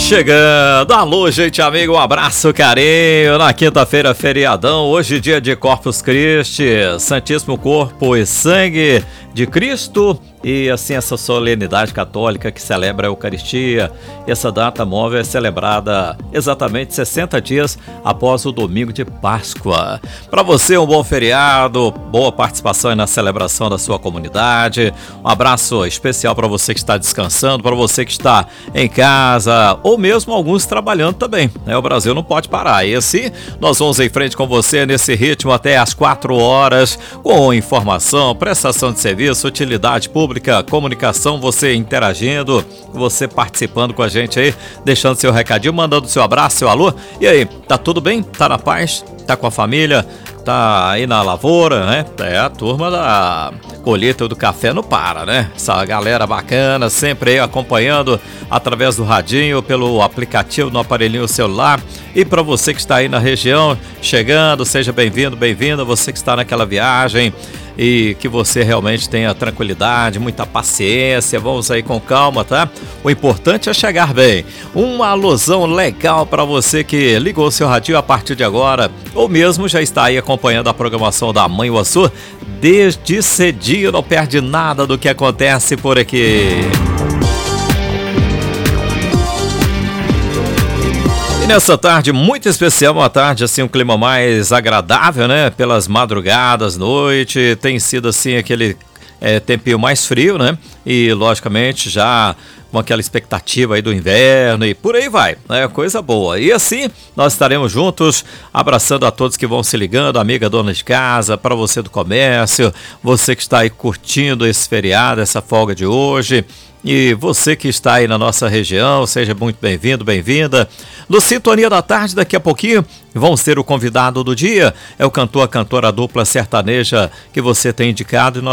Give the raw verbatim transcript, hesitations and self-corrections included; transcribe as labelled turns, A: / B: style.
A: chegando. Alô, gente amigo, um abraço, carinho. Na quinta-feira, feriadão, hoje dia de Corpus Christi, Santíssimo Corpo e Sangue de Cristo. E assim, essa solenidade católica que celebra a Eucaristia. Essa data móvel é celebrada exatamente sessenta dias após o domingo de Páscoa. Para você, um bom feriado, boa participação na celebração da sua comunidade. Um abraço especial para você que está descansando, para você que está em casa, ou mesmo alguns trabalhando também, né? O Brasil não pode parar. E assim, nós vamos em frente com você nesse ritmo até às quatro horas, com informação, prestação de serviço, utilidade pública, comunicação, você interagindo, você participando com a gente aí, deixando seu recadinho, mandando seu abraço, seu alô. E aí, tá tudo bem? Tá na paz? Tá com a família? Tá aí na lavoura, né? É, a turma da colheita do café não para, né? Essa galera bacana, sempre aí acompanhando através do radinho, pelo aplicativo no aparelhinho celular. E para você que está aí na região, chegando, seja bem-vindo, bem-vinda, você que está naquela viagem, e que você realmente tenha tranquilidade, muita paciência, vamos aí com calma, tá? O importante é chegar bem. Uma alusão legal para você que ligou seu radinho a partir de agora, ou mesmo já está aí acompanhando a programação da Mãe Uaçu desde cedinho, não perde nada do que acontece por aqui. Nessa tarde muito especial, uma tarde assim, um clima mais agradável, né? Pelas madrugadas, noite, tem sido assim aquele é, tempinho mais frio, né? E logicamente já com aquela expectativa aí do inverno e por aí vai, né? Coisa boa. E assim, nós estaremos juntos, abraçando a todos que vão se ligando, amiga dona de casa, para você do comércio, você que está aí curtindo esse feriado, essa folga de hoje. E você que está aí na nossa região, seja muito bem-vindo, bem-vinda. No Sintonia da Tarde, daqui a pouquinho, vamos ter o convidado do dia. É o cantor, a cantora, a dupla sertaneja que você tem indicado. E nós